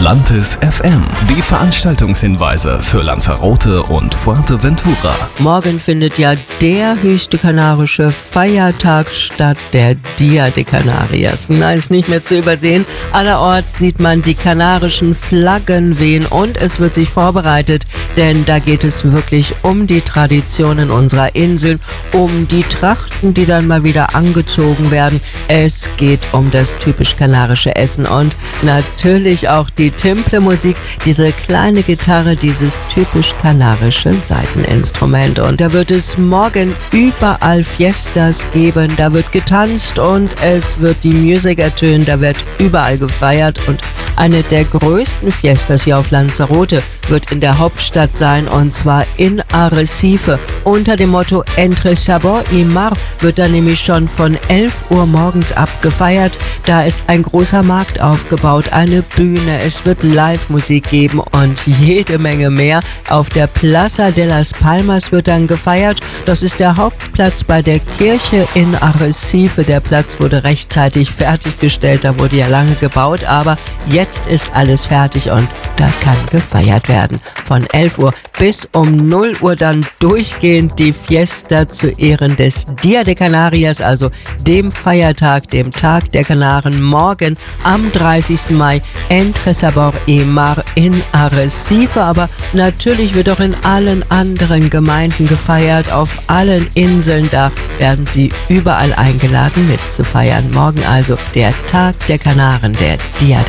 Atlantis FM. Die Veranstaltungshinweise für Lanzarote und Fuerteventura. Morgen findet ja der höchste kanarische Feiertag statt, der Dia de Canarias. Na, ist nicht mehr zu übersehen. Allerorts sieht man die kanarischen Flaggen wehen und es wird sich vorbereitet, denn da geht es wirklich um die Traditionen unserer Inseln, um die Trachten, die dann mal wieder angezogen werden. Es geht um das typisch kanarische Essen und natürlich auch die Timple-Musik, diese kleine Gitarre, dieses typisch kanarische Saiteninstrument. Und da wird es morgen überall Fiestas geben, da wird getanzt und es wird die Musik ertönen, da wird überall gefeiert und eine der größten Fiestas hier auf Lanzarote wird in der Hauptstadt sein und zwar in Arrecife. Unter dem Motto Entre Sabor y Mar wird da nämlich schon von 11 Uhr morgens abgefeiert. Da ist ein großer Markt aufgebaut, eine Bühne, es wird Live-Musik geben und jede Menge mehr. Auf der Plaza de las Palmas wird dann gefeiert. Das ist der Hauptplatz bei der Kirche in Arrecife. Der Platz wurde rechtzeitig fertiggestellt, da wurde ja lange gebaut, aber jetzt ist alles fertig und da kann gefeiert werden. Von 11 Uhr bis um 0 Uhr dann durchgehend die Fiesta zu Ehren des Dia de Canarias, also dem Feiertag, dem Tag der Kanaren, morgen am 30. Mai Entre Sabor y Mar in Arrecife. Aber natürlich wird auch in allen anderen Gemeinden gefeiert, auf allen Inseln, da werden Sie überall eingeladen mitzufeiern. Morgen also der Tag der Kanaren, der Dia de